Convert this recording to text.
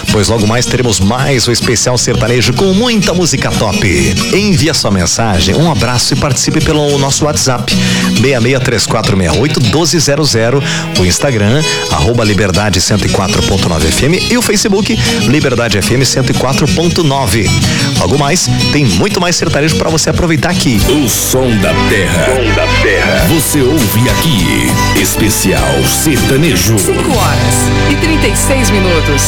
pois logo mais teremos mais um especial sertanejo com muita música top. Envie a sua mensagem, um abraço e participe pelo nosso WhatsApp 6634681200, o Instagram @liberdade 104.9 FM e o Facebook Liberdade FM 104.9. Logo mais tem muito mais sertanejo para você aproveitar aqui. O som da terra. Você ouve aqui. Especial sertanejo. 5 horas e 36 minutos.